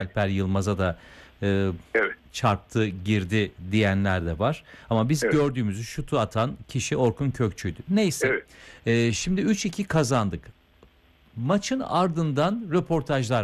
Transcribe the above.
Alper Yılmaz'a da Evet. çarptı, girdi diyenler de var. Ama biz Evet. gördüğümüzü şutu atan kişi Orkun Kökçü'ydü. Neyse. Evet. Şimdi 3-2 kazandık. Maçın ardından röportajlar